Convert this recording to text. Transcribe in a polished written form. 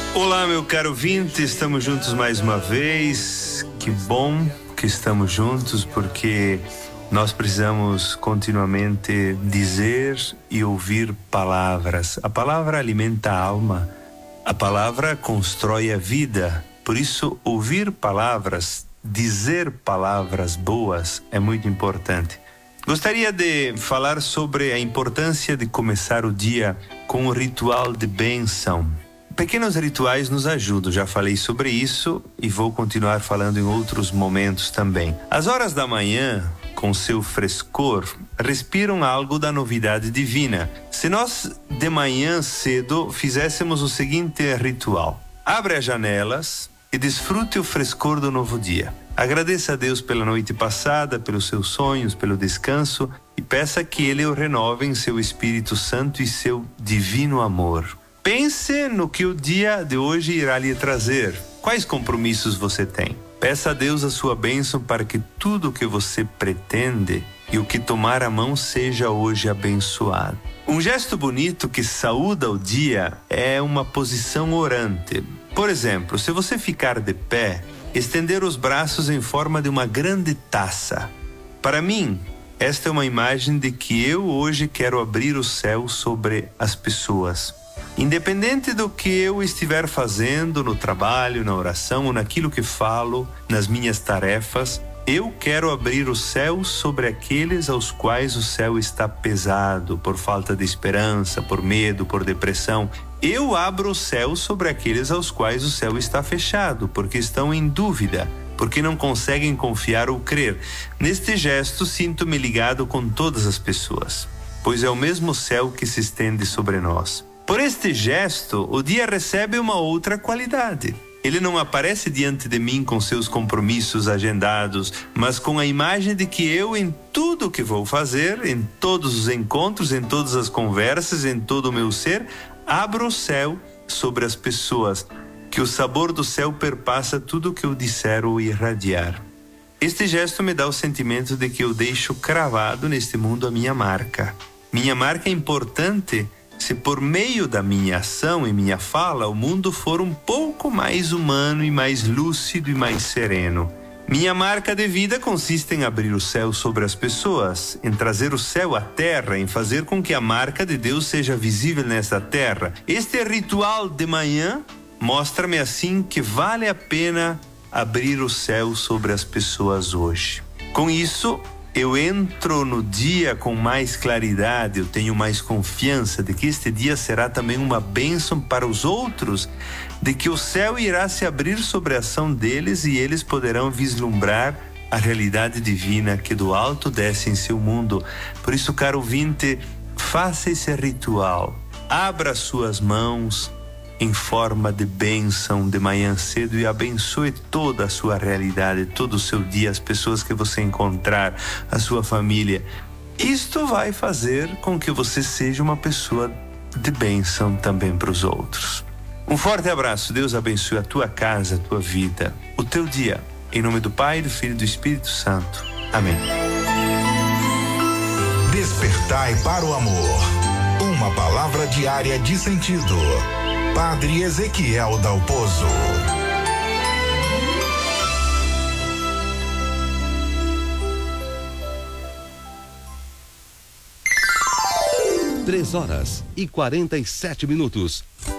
Olá, meu caro ouvinte, estamos juntos mais uma vez. Que bom que estamos juntos, porque nós precisamos continuamente dizer e ouvir palavras. A palavra alimenta a alma, a palavra constrói a vida. Por isso, ouvir palavras, dizer palavras boas é muito importante. Gostaria de falar sobre a importância de começar o dia com um ritual de bênção. Pequenos rituais nos ajudam, já falei sobre isso e vou continuar falando em outros momentos também. As horas da manhã, com seu frescor, respiram algo da novidade divina. Se nós de manhã cedo fizéssemos o seguinte ritual: abre as janelas e desfrute o frescor do novo dia. Agradeça a Deus pela noite passada, pelos seus sonhos, pelo descanso e peça que Ele o renove em seu Espírito Santo e seu divino amor. Pense no que o dia de hoje irá lhe trazer. Quais compromissos você tem? Peça a Deus a sua bênção para que tudo o que você pretende e o que tomar a mão seja hoje abençoado. Um gesto bonito que saúda o dia é uma posição orante. Por exemplo, se você ficar de pé, estender os braços em forma de uma grande taça. Para mim, esta é uma imagem de que eu hoje quero abrir o céu sobre as pessoas. Independente do que eu estiver fazendo no trabalho, na oração ou naquilo que falo, nas minhas tarefas, eu quero abrir o céu sobre aqueles aos quais o céu está pesado, por falta de esperança, por medo, por depressão. Eu abro o céu sobre aqueles aos quais o céu está fechado, porque estão em dúvida, porque não conseguem confiar ou crer. Neste gesto, sinto-me ligado com todas as pessoas, pois é o mesmo céu que se estende sobre nós. Por este gesto, o dia recebe uma outra qualidade. Ele não aparece diante de mim com seus compromissos agendados, mas com a imagem de que eu, em tudo o que vou fazer, em todos os encontros, em todas as conversas, em todo o meu ser, abro o céu sobre as pessoas, que o sabor do céu perpassa tudo o que eu disser ou irradiar. Este gesto me dá o sentimento de que eu deixo cravado neste mundo a minha marca. Minha marca é importante se por meio da minha ação e minha fala o mundo for um pouco mais humano e mais lúcido e mais sereno. Minha marca de vida consiste em abrir o céu sobre as pessoas, em trazer o céu à terra, em fazer com que a marca de Deus seja visível nesta terra. Este ritual de manhã mostra-me assim que vale a pena abrir o céu sobre as pessoas hoje. Com isso, eu entro no dia com mais claridade, eu tenho mais confiança de que este dia será também uma bênção para os outros, de que o céu irá se abrir sobre a ação deles e eles poderão vislumbrar a realidade divina que do alto desce em seu mundo. Por isso, caro ouvinte, faça esse ritual, abra suas mãos em forma de bênção de manhã cedo e abençoe toda a sua realidade, todo o seu dia, as pessoas que você encontrar, a sua família. Isto vai fazer com que você seja uma pessoa de bênção também para os outros. Um forte abraço, Deus abençoe a tua casa, a tua vida, o teu dia. Em nome do Pai, do Filho e do Espírito Santo. Amém. Despertai para o amor. Uma palavra diária de sentido. Padre Ezequiel Dalpozo. 3 horas e 47 minutos.